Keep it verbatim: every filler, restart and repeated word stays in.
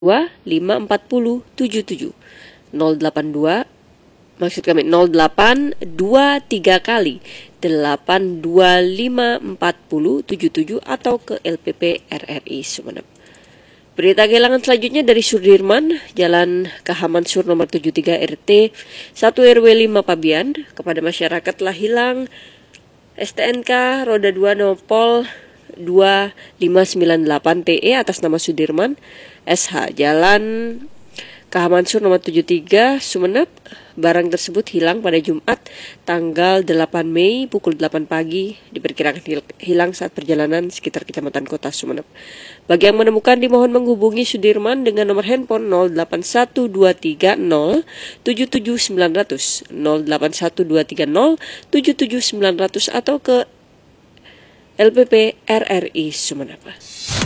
dua lima empat nol tujuh tujuh nol delapan dua maksud kami nol delapan dua tiga kali delapan dua lima empat nol tujuh tujuh atau ke L P P R R I Sumeneb. Berita kehilangan selanjutnya dari Sudirman, Jalan Kahamansur nomor tujuh puluh tiga R T satu R W lima Pabian. Kepada masyarakat telah hilang S T N K roda dua Nopol dua lima sembilan delapan T E atas nama Sudirman S H, Jalan Kahamansur nomor tujuh puluh tiga Sumeneb. Barang tersebut hilang pada Jumat tanggal delapan Mei pukul delapan pagi, diperkirakan hilang saat perjalanan sekitar Kecamatan Kota Sumeneb. Bagi yang menemukan dimohon menghubungi Sudirman dengan nomor handphone nol delapan satu dua tiga nol tujuh tujuh sembilan nol nol nol delapan satu dua tiga nol tujuh tujuh sembilan nol nol atau ke L P P R R I Sumeneb.